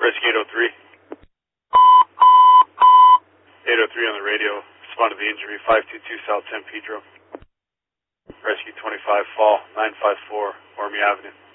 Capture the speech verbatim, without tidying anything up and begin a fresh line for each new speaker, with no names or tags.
Rescue eight oh three. eight oh three on the radio. Respond to the injury, five two two South San Pedro. Rescue twenty-five, fall, nine five four, Ormy Avenue.